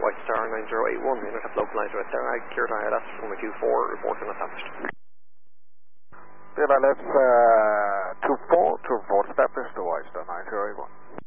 White Star 9081, unit have localized right there. Kieran ILS from a Q4, reporting established. ILS 24 to report established to White Star 9081.